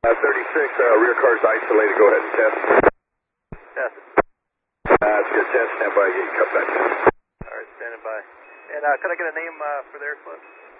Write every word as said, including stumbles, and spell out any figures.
Uh, thirty-six, uh, rear car's isolated. Go ahead and test. Test. Uh, that's good. Test. Stand by. Get cut back. All right, standing by. And uh, could I get a name uh, for the air slip?